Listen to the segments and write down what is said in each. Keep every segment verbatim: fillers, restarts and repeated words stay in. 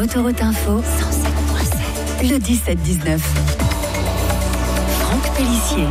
Autoroute Info, cent sept virgule sept. Le dix-sept dix-neuf. Franck Pellissier.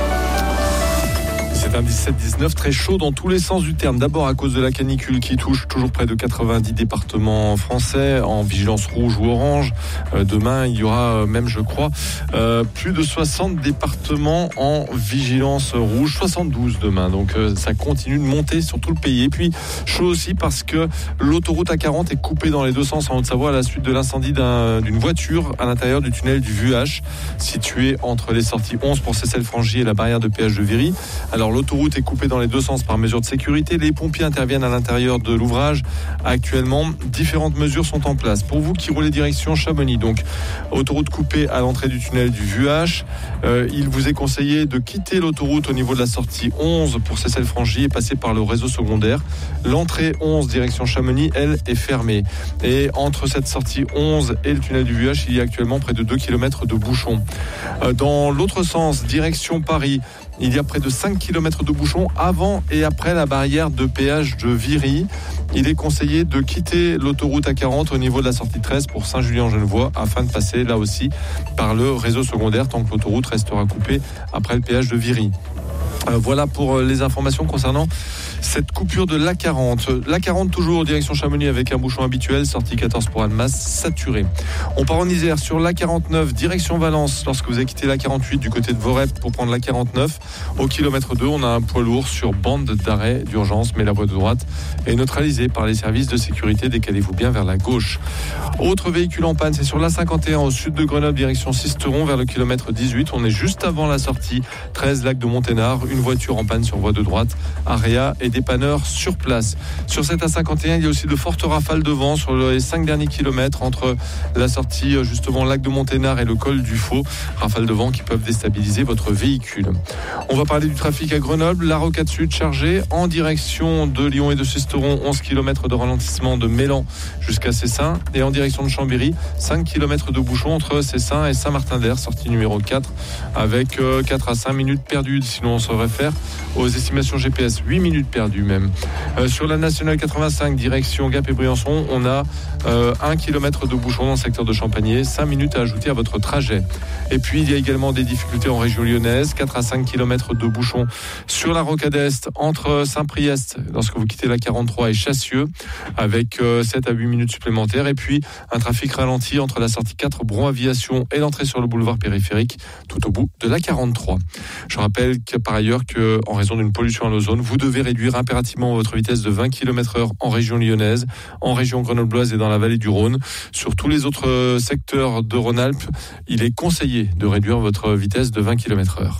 C'est un dix-sept dix-neuf très chaud dans tous les sens du terme. D'abord à cause de la canicule qui touche toujours près de quatre-vingt-dix départements français en vigilance rouge ou orange. Euh, demain, il y aura même, je crois, euh, plus de soixante départements en vigilance rouge, soixante-douze demain. Donc euh, ça continue de monter sur tout le pays. Et puis chaud aussi parce que l'autoroute A quarante est coupée dans les deux sens en Haute-Savoie à la suite de l'incendie d'un, d'une voiture à l'intérieur du tunnel du Vuache, situé entre les sorties onze pour Cessel-Frangy et la barrière de péage de Viry. Alors l'autoroute est coupée dans les deux sens par mesure de sécurité. Les pompiers interviennent à l'intérieur de l'ouvrage. Actuellement, différentes mesures sont en place. Pour vous qui roulez direction Chamonix, donc autoroute coupée à l'entrée du tunnel du Vuache, euh, il vous est conseillé de quitter l'autoroute au niveau de la sortie onze pour Cessel-Frangy et passer par le réseau secondaire. L'entrée onze direction Chamonix, elle, est fermée. Et entre cette sortie onze et le tunnel du Vuache, il y a actuellement près de deux kilomètres de bouchons. Euh, dans l'autre sens, direction Paris, il y a près de cinq kilomètres de bouchons avant et après la barrière de péage de Viry. Il est conseillé de quitter l'autoroute A quarante au niveau de la sortie treize pour Saint-Julien-en-Genevois afin de passer là aussi par le réseau secondaire tant que l'autoroute restera coupée après le péage de Viry. Euh, voilà pour les informations concernant cette coupure de l'A quarante. L'A quarante toujours direction Chamonix avec un bouchon habituel, sortie quatorze pour Annemasse, saturé. On part en Isère sur l'A quarante-neuf direction Valence lorsque vous avez quitté l'A quarante-huit du côté de Vorep pour prendre l'A quarante-neuf. Au kilomètre deux, on a un poids lourd sur bande d'arrêt d'urgence, mais la voie de droite est neutralisée par les services de sécurité. Décalez-vous bien vers la gauche. Autre véhicule en panne, c'est sur l'A cinquante et un au sud de Grenoble direction Sisteron vers le kilomètre dix-huit. On est juste avant la sortie treize lac de Monténard. Une voiture en panne sur voie de droite, Area et dépanneurs sur place. Sur cette A cinquante et un, il y a aussi de fortes rafales de vent sur les cinq derniers kilomètres entre la sortie justement lac de Monténard et le col du Faux. Rafales de vent qui peuvent déstabiliser votre véhicule. On va parler du trafic à Grenoble. La rocade sud chargée en direction de Lyon et de Sisteron, onze kilomètres de ralentissement de Mélan jusqu'à Cessin, et en direction de Chambéry, cinq kilomètres de bouchon entre Cessin et Saint-Martin-d'Air, sortie numéro quatre, avec quatre à cinq minutes perdues. Sinon on se réfère aux estimations G P S, huit minutes perdues même. Euh, sur la nationale quatre-vingt-cinq, direction Gap et Briançon, on a euh, un kilomètre de bouchon dans le secteur de Champagné, cinq minutes à ajouter à votre trajet. Et puis il y a également des difficultés en région lyonnaise, quatre à cinq kilomètres de bouchon sur la rocade est entre Saint-Priest lorsque vous quittez la quarante-trois et Chassieux, avec euh, sept à huit minutes supplémentaires. Et puis un trafic ralenti entre la sortie quatre Bron Aviation et l'entrée sur le boulevard périphérique tout au bout de la quarante-trois. Je rappelle que par ailleurs que en raison d'une pollution à l'ozone, vous devez réduire impérativement votre vitesse de vingt kilomètres heure en région lyonnaise, en région grenobloise et dans la vallée du Rhône. Sur tous les autres secteurs de Rhône-Alpes, il est conseillé de réduire votre vitesse de vingt kilomètres heure.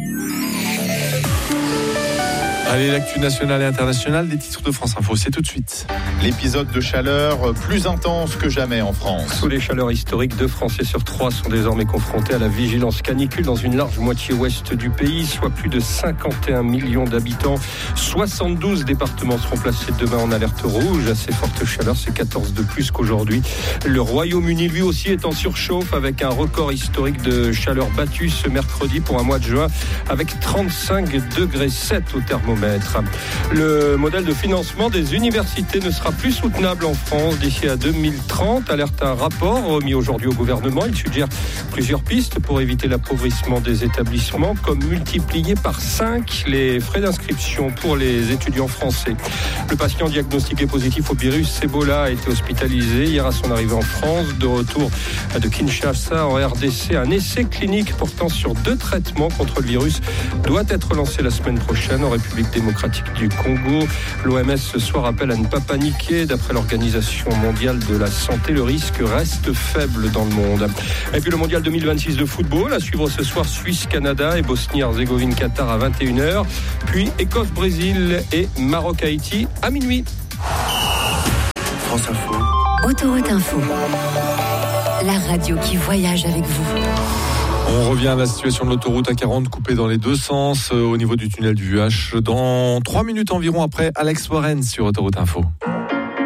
Allez, l'actu nationale et internationale des titres de France Info, c'est tout de suite. L'épisode de chaleur plus intense que jamais en France. Sous les chaleurs historiques, deux Français sur trois sont désormais confrontés à la vigilance canicule dans une large moitié ouest du pays, soit plus de cinquante et un millions d'habitants. soixante-douze départements seront placés demain en alerte rouge. À ces fortes chaleurs, c'est quatorze de plus qu'aujourd'hui. Le Royaume-Uni, lui aussi, est en surchauffe avec un record historique de chaleur battu ce mercredi pour un mois de juin, avec trente-cinq degrés sept au thermomètre. Le modèle de financement des universités ne sera plus soutenable en France d'ici à deux mille trente, alerte un rapport remis aujourd'hui au gouvernement. Il suggère plusieurs pistes pour éviter l'appauvrissement des établissements, comme multiplier par cinq les frais d'inscription pour les étudiants français. Le patient diagnostiqué positif au virus Ebola a été hospitalisé hier à son arrivée en France. De retour de Kinshasa en R D C, un essai clinique portant sur deux traitements contre le virus doit être lancé la semaine prochaine en République démocratique du Congo. L'O M S ce soir appelle à ne pas paniquer. D'après l'Organisation mondiale de la santé, le risque reste faible dans le monde. Et puis le mondial deux mille vingt-six de football, à suivre ce soir Suisse-Canada et Bosnie-Herzégovine-Qatar à vingt et une heures. Puis Écosse-Brésil et Maroc-Haïti à minuit. France Info. Autoroute Info. La radio qui voyage avec vous. On revient à la situation de l'autoroute A quarante coupée dans les deux sens euh, au niveau du tunnel du Vuache. Dans trois minutes environ après, Alex Warren sur Autoroute Info.